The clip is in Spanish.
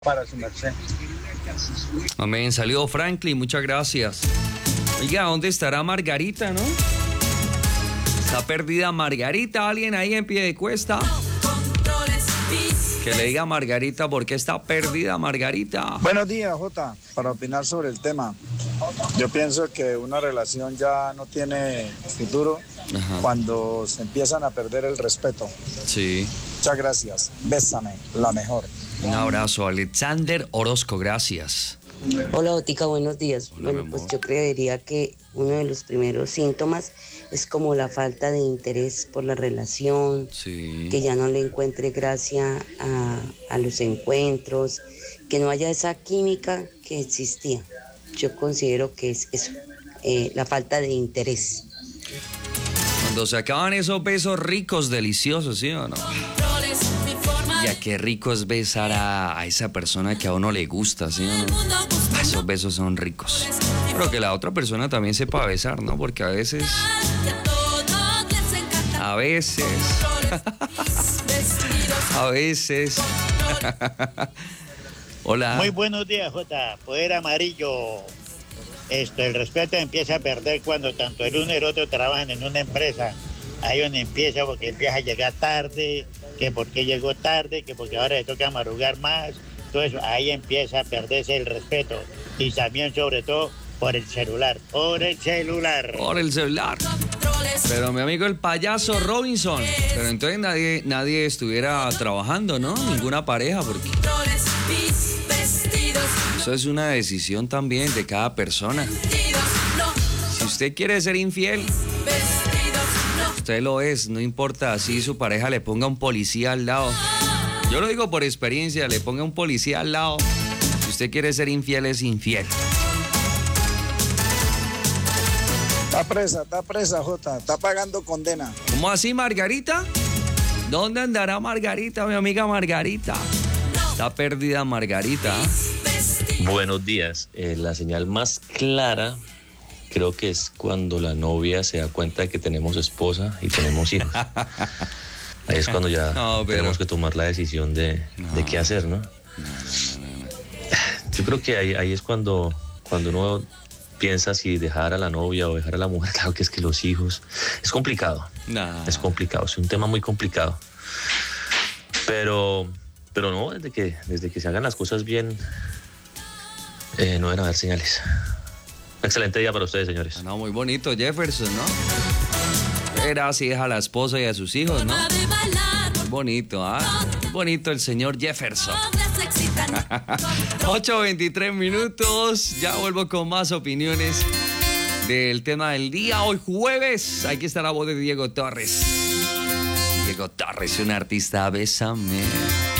para su merced. Amén. Saludo Franklin, muchas gracias. Oiga, ¿dónde estará Margarita, no? Está perdida Margarita. ¿Alguien ahí en pie de cuesta? Que le diga a Margarita por qué está perdida Margarita. Buenos días, Jota. Para opinar sobre el tema, yo pienso que una relación ya no tiene futuro cuando se empiezan a perder el respeto. Sí. Muchas gracias. Bésame, la mejor. Un abrazo, Alexander Orozco, gracias. Hola, Botica, buenos días. Hola, bueno, pues yo creería que uno de los primeros síntomas es como la falta de interés por la relación, Sí. que ya no le encuentre gracia a los encuentros, que no haya esa química que existía. Yo considero que es eso, la falta de interés. Cuando se acaban esos besos ricos, deliciosos, ¿sí o no? Ya qué rico es besar a esa persona que a uno le gusta, ¿sí o no? Esos besos son ricos. Pero que la otra persona también sepa besar, ¿no? Porque a veces... A veces... Hola. Muy buenos días, Jota. Poder amarillo. El respeto empieza a perder cuando tanto el uno y el otro trabajan en una empresa. Ahí donde empieza porque empieza a llegar tarde, que porque llegó tarde, que porque ahora le toca madrugar más. Todo eso, ahí empieza a perderse el respeto. Y también, sobre todo, por el celular. Por el celular. Por el celular. Pero mi amigo el payaso Robinson. Pero entonces nadie estuviera trabajando, ¿no? Ninguna pareja, porque... Eso es una decisión también de cada persona. Si usted quiere ser infiel, usted lo es, no importa si su pareja le ponga un policía al lado. Yo lo digo por experiencia, le ponga un policía al lado. Si usted quiere ser infiel, es infiel. Está presa, Jota. Está pagando condena. ¿Cómo así, Margarita? ¿Dónde andará Margarita, mi amiga Margarita? Está perdida Margarita. Buenos días. La señal más clara creo que es cuando la novia se da cuenta de que tenemos esposa y tenemos hijos. Ahí es cuando ya tenemos que tomar la decisión de qué hacer, ¿no? Yo creo que ahí es cuando uno piensa si dejar a la novia o dejar a la mujer. Claro que es que los hijos... Es complicado. Es complicado, es un tema muy complicado. Pero no, desde que se hagan las cosas bien, no deben haber señales. Excelente día para ustedes, señores. No, muy bonito, Jefferson, ¿no? Era así, deja a la esposa y a sus hijos, ¿no? Muy bonito, ¿ah? Muy bonito el señor Jefferson. 8:23 minutos. Ya vuelvo con más opiniones del tema del día. Hoy jueves, aquí está la voz de Diego Torres. Diego Torres, un artista, bésame.